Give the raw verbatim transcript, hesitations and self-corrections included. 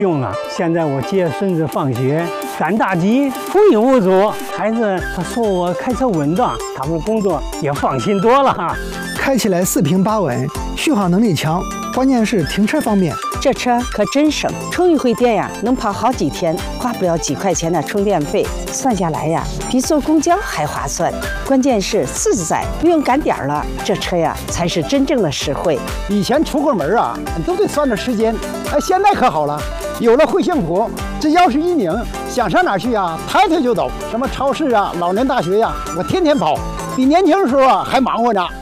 用了。现在我接孙子放学，赶大集无影无阻，孩子他说我开车稳当，他们工作也放心多了哈。 开起来四平八稳，续航能力强，关键是停车方便。 这车可真省，充一回电呀，能跑好几天，花不了几块钱的充电费，算下来呀，比坐公交还划算。关键是自在，不用赶点儿了，这车呀才是真正的实惠。 以前出个门啊，都得算着时间，哎，现在可好了，有了惠幸福，只要是一拧，想上哪儿去啊，抬腿就走。什么超市啊、老年大学呀、啊，我天天跑，比年轻的时候啊还忙活呢。